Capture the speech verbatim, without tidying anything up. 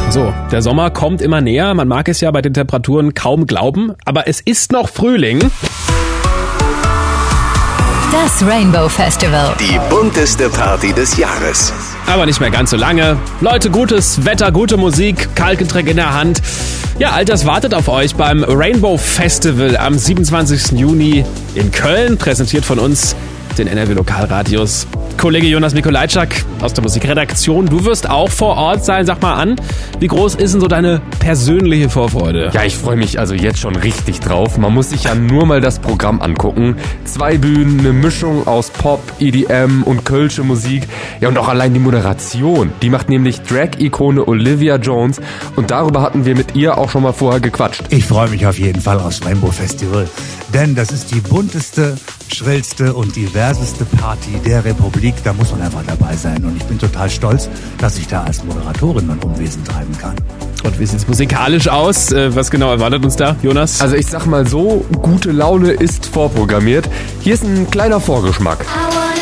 So, der Sommer kommt immer näher. Man mag es ja bei den Temperaturen kaum glauben, aber es ist noch Frühling. Das Rainbow Festival. Die bunteste Party des Jahres. Aber nicht mehr ganz so lange. Leute, gutes Wetter, gute Musik, Kaltgetränk in der Hand. Ja, all das wartet auf euch beim Rainbow Festival am siebenundzwanzigsten Juni in Köln. Präsentiert von uns, den N R W Lokalradios. Kollege Jonas Mikolajczak aus der Musikredaktion. Du wirst auch vor Ort sein. Sag mal an, wie groß ist denn so deine persönliche Vorfreude? Ja, ich freue mich also jetzt schon richtig drauf. Man muss sich ja nur mal das Programm angucken. Zwei Bühnen, eine Mischung aus Pop, E D M und kölsche Musik. Ja, und auch allein die Moderation. Die macht nämlich Drag-Ikone Olivia Jones. Und darüber hatten wir mit ihr auch schon mal vorher gequatscht. Ich freue mich auf jeden Fall aufs Rainbow Festival. Denn das ist die bunteste, schrillste und diverseste Party der Republik. Da muss man einfach dabei sein. Und ich bin total stolz, dass ich da als Moderatorin mein Unwesen treiben kann. Und wie sieht's musikalisch aus? Was genau erwartet uns da, Jonas? Also ich sag mal so, gute Laune ist vorprogrammiert. Hier ist ein kleiner Vorgeschmack.